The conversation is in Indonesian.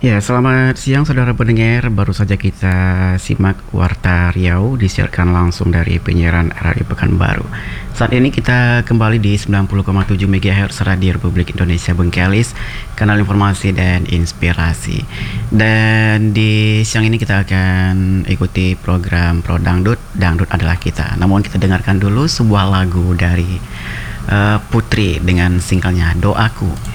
Ya, selamat siang saudara pendengar. Baru saja kita simak Warta Riau disiarkan langsung dari penyiaran RRI Pekanbaru. Saat ini kita kembali di 90,7 MHz Radio Republik Indonesia Bengkelis, kanal informasi dan inspirasi. Dan di siang ini kita akan ikuti program Pro Dangdut, Dangdut adalah kita. Namun kita dengarkan dulu sebuah lagu dari Putri dengan singlenya Doaku.